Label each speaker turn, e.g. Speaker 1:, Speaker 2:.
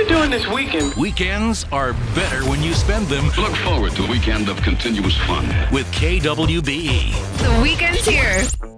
Speaker 1: doing this weekend?
Speaker 2: Weekends are better when you spend them.
Speaker 3: Look forward to a weekend of continuous fun.
Speaker 2: With KWBE.
Speaker 4: The weekend's here.